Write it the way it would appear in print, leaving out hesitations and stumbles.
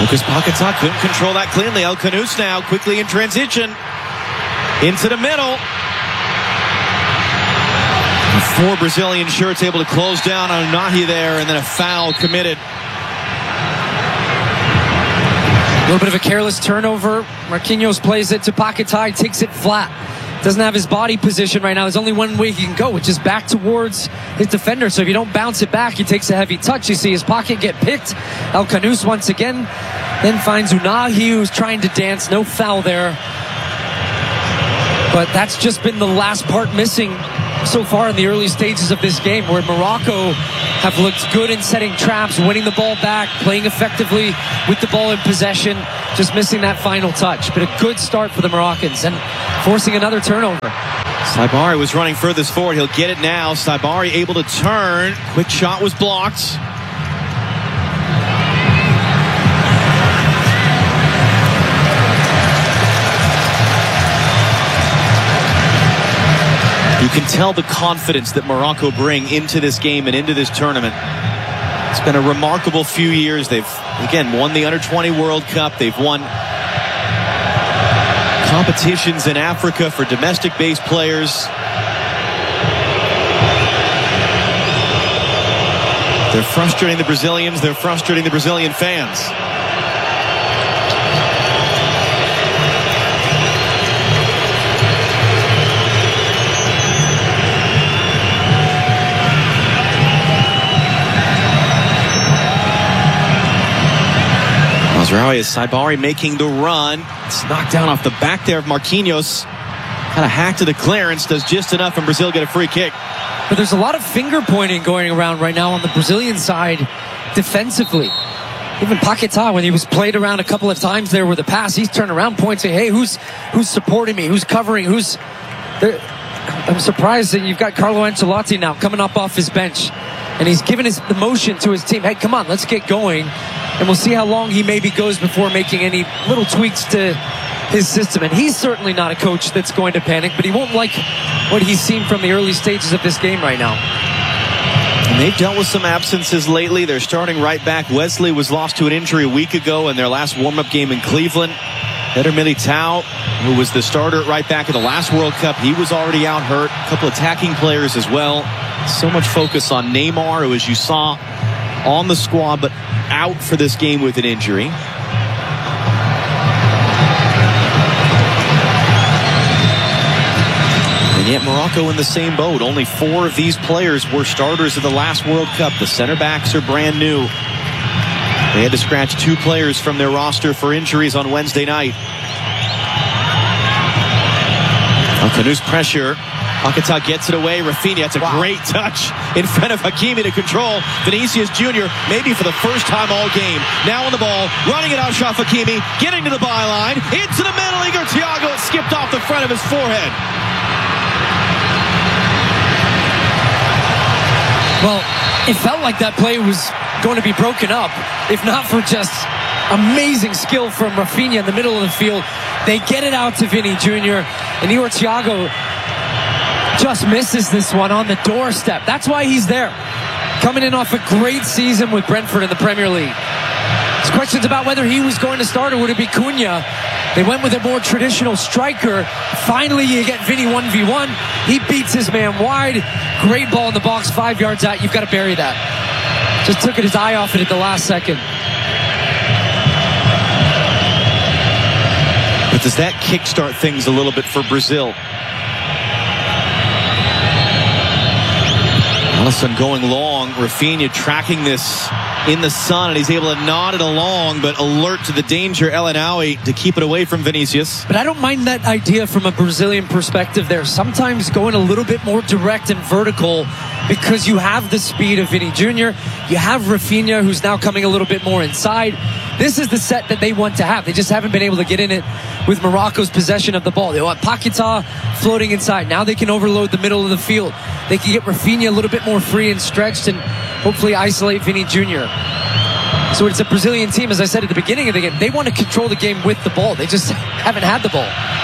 Lucas Paquetá couldn't control that cleanly. El Khanous now quickly in transition. Into the middle. 4 Brazilian shirts able to close down on Nahi there, and then a foul committed. A little bit of a careless turnover. Marquinhos plays it to Paquetá. He takes it flat. Doesn't have his body position right now. There's only one way he can go, which is back towards his defender. So if you don't bounce it back, he takes a heavy touch. You see his pocket get picked. El Khanous once again then finds Unahi, who's trying to dance. No foul there. But that's just been the last part missing so far in the early stages of this game, where Morocco have looked good in setting traps, winning the ball back, playing effectively with the ball in possession, just missing that final touch. But a good start for the Moroccans and forcing another turnover. Saibari was running furthest forward. He'll get it now. Saibari able to turn. Quick shot was blocked. You can tell the confidence that Morocco bring into this game and into this tournament. It's been a remarkable few years. They've, again, won the Under-20 World Cup. They've won competitions in Africa for domestic-based players. They're frustrating the Brazilians. They're frustrating the Brazilian fans. Mazraoui is Saibari making the run. It's knocked down off the back there of Marquinhos. Kind of hacked to the clearance, does just enough, and Brazil get a free kick. But there's a lot of finger pointing going around right now on the Brazilian side defensively. Even Paquetá, when he was played around a couple of times there with a pass, he's turned around, pointing, hey, who's supporting me? Who's covering? I'm surprised that you've got Carlo Ancelotti now coming up off his bench, and he's given the motion to his team. Hey, come on, let's get going. And we'll see how long he maybe goes before making any little tweaks to his system. And he's certainly not a coach that's going to panic, but he won't like what he's seen from the early stages of this game right now. And they've dealt with some absences lately. They're starting right back. Wesley was lost to an injury a week ago in their last warm-up game in Cleveland. Eder Militao, who was the starter at right back in the last World Cup, he was already out hurt. A couple attacking players as well. So much focus on Neymar, who, as you saw, on the squad, but out for this game with an injury. And yet Morocco in the same boat. Only 4 of these players were starters at the last World Cup. The center backs are brand new. They had to scratch 2 players from their roster for injuries on Wednesday night. El Khanous pressure. Paquetá gets it away. Rafinha, it's a great touch in front of Hakimi to control. Vinicius Jr., maybe for the first time all game. Now on the ball, running it out, Achraf Hakimi, getting to the byline, into the middle. Igor Thiago, it skipped off the front of his forehead. Well, it felt like that play was going to be broken up, if not for just amazing skill from Rafinha in the middle of the field. They get it out to Vinny Jr., and Igor Thiago just misses this one on the doorstep. That's why he's there. Coming in off a great season with Brentford in the Premier League. There's questions about whether he was going to start or would it be Cunha. They went with a more traditional striker. Finally, you get Vinny 1v1. He beats his man wide. Great ball in the box, 5 yards out. You've got to bury that. Just took his eye off it at the last second. But does that kickstart things a little bit for Brazil? Alisson going long. Rafinha tracking this in the sun, and he's able to nod it along, but alert to the danger. El Ainaoui to keep it away from Vinicius. But I don't mind that idea from a Brazilian perspective there. Sometimes going a little bit more direct and vertical, because you have the speed of Vinny Jr. You have Rafinha, who's now coming a little bit more inside. This is the set that they want to have. They just haven't been able to get in it with Morocco's possession of the ball. They want Paquetá floating inside. Now they can overload the middle of the field. They can get Rafinha a little bit more free and stretched and hopefully isolate Vinny Jr. So it's a Brazilian team, as I said at the beginning of the game. They want to control the game with the ball. They just haven't had the ball.